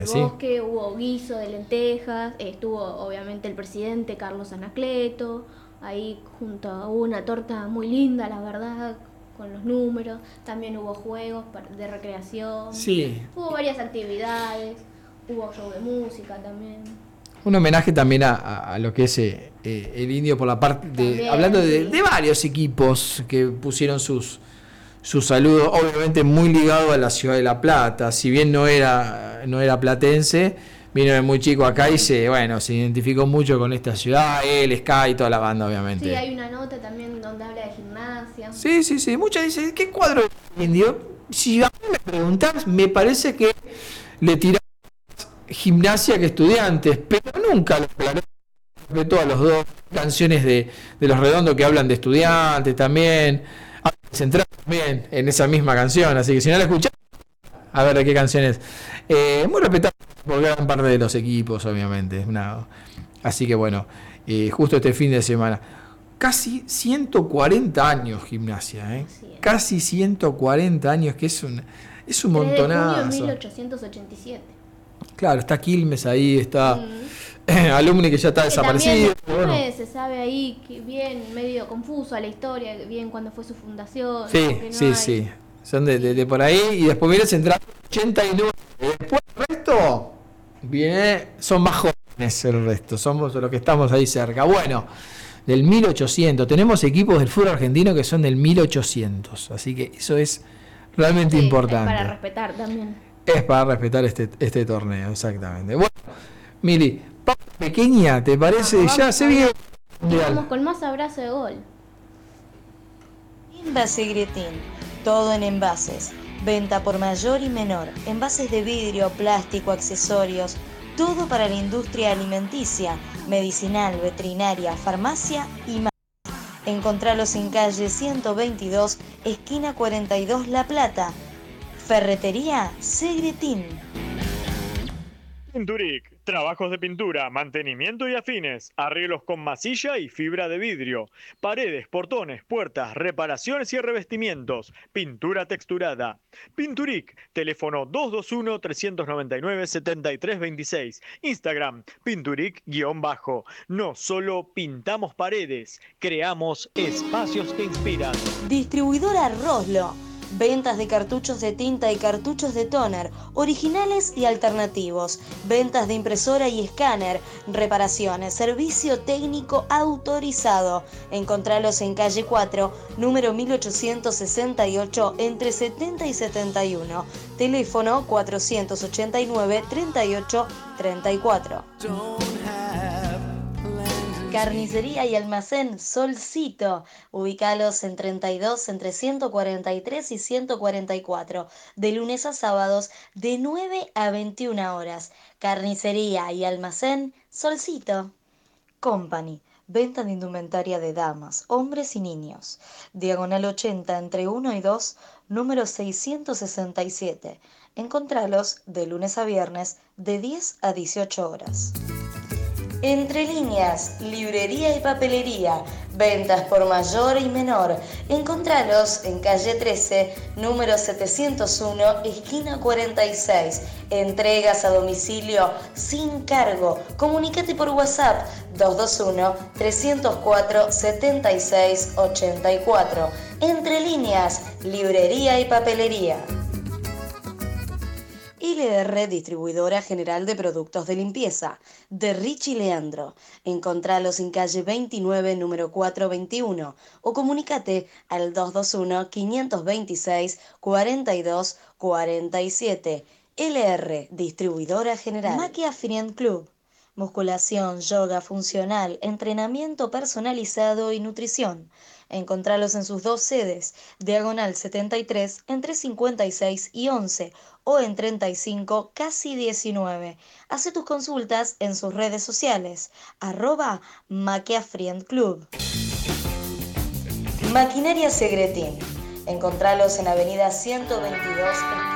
Sí. Bosque, hubo guiso de lentejas, estuvo obviamente el presidente Carlos Anacleto, ahí hubo una torta muy linda, la verdad, con los números, también hubo juegos de recreación, Sí. hubo varias actividades, hubo show de música también. Un homenaje también a lo que es el indio por la parte de. También, Hablando sí. de varios equipos que pusieron sus saludos, obviamente muy ligado a la ciudad de La Plata. Si bien no era platense, vino de muy chico acá y se identificó mucho con esta ciudad, él, Sky y toda la banda, obviamente. Sí, hay una nota también donde habla de gimnasia. Sí. Muchas dicen, ¿qué cuadro es indio? Si a mí me preguntás, me parece que le tiró Gimnasia que Estudiantes, pero nunca lo aclaró. Respetó a los dos canciones de Los Redondos que hablan de estudiantes también. Central también en esa misma canción, así que si no la escuchás, a ver de qué canción es. Muy respetable por gran parte de los equipos, obviamente. Así que bueno, justo este fin de semana. Casi 140 años Gimnasia, casi 140 años, que es un montonazo. 3 de junio de 1887. Claro, está Quilmes ahí, está Alumni que ya está desaparecido. También se sabe ahí que bien medio confuso a la historia, bien cuándo fue su fundación. Sí. Son de por ahí y después viene Central 89. Después el resto son más jóvenes el resto, somos los que estamos ahí cerca. Bueno, del 1800. Tenemos equipos del fútbol argentino que son del 1800, así que eso es realmente importante. Es para respetar también. Es para respetar este torneo, exactamente. Bueno, Mili, pequeña, ¿te parece? Ya se viene. Vamos con más abrazo de gol. Tienda Segretín, todo en envases. Venta por mayor y menor. Envases de vidrio, plástico, accesorios. Todo para la industria alimenticia, medicinal, veterinaria, farmacia y más. Encontralos en calle 122, esquina 42 La Plata. Ferretería Segretín. Pinturic, trabajos de pintura, mantenimiento y afines, arreglos con masilla y fibra de vidrio, paredes, portones, puertas, reparaciones y revestimientos, pintura texturada. Pinturic, teléfono 221-399-7326, Instagram, Pinturic_. No solo pintamos paredes, creamos espacios que inspiran. Distribuidora Roslo. Ventas de cartuchos de tinta y cartuchos de tóner, originales y alternativos. Ventas de impresora y escáner. Reparaciones. Servicio técnico autorizado. Encontralos en calle 4, número 1868, entre 70 y 71. Teléfono 489-3834. Carnicería y almacén Solcito. Ubícalos en 32 entre 143 y 144. De lunes a sábados de 9 a 21 horas. Carnicería y almacén Solcito. Company. Venta de indumentaria de damas, hombres y niños. Diagonal 80 entre 1 y 2, número 667. Encontralos de lunes a viernes de 10 a 18 horas. Entre líneas, librería y papelería, ventas por mayor y menor. Encontralos en calle 13, número 701, esquina 46. Entregas a domicilio sin cargo. Comunícate por WhatsApp 221-304-7684. Entre líneas, librería y papelería. LR Distribuidora General de Productos de Limpieza, de Richie Leandro. Encontralos en calle 29, número 421, o comunícate al 221-526-4247. LR Distribuidora General. Maquia Friend Club. Musculación, yoga funcional, entrenamiento personalizado y nutrición. Encontralos en sus dos sedes, Diagonal 73, entre 56 y 11, o en 35, casi 19. Hace tus consultas en sus redes sociales, @MaquiaFriendClub. Maquinaria Segretín. Encontralos en avenida 122,